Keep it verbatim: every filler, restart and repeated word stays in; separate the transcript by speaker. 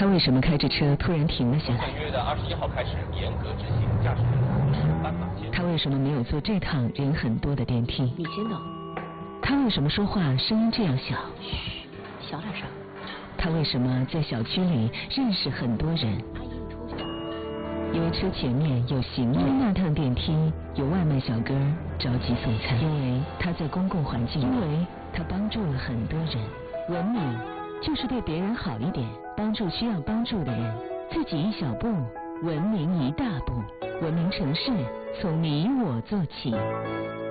Speaker 1: 他为什么开着车突然停了下来？
Speaker 2: 本月的二十一号开始严格执行驾驶人同时斑马线。
Speaker 1: 他为什么没有坐这趟人很多的电梯？
Speaker 3: 你先等。
Speaker 1: 他为什么说话声音这样小？
Speaker 3: 嘘，小点声。
Speaker 1: 他为什么在小区里认识很多人？
Speaker 3: 阿姨，你出去。
Speaker 1: 因为车前面有行李，因为那趟电梯有外卖小哥着急送餐，因为他在公共环境，因为他帮助了很多人。文明就是对别人好一点，帮助需要帮助的人，自己一小步，文明一大步。文明城市从你我做起。